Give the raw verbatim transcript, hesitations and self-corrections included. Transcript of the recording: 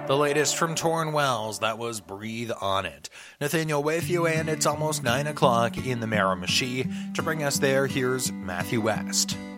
The latest from Torrin Wells, that was Breathe On It. Nathaniel with you, and it's almost nine o'clock in the Miramichi. To bring us there, here's Matthew West.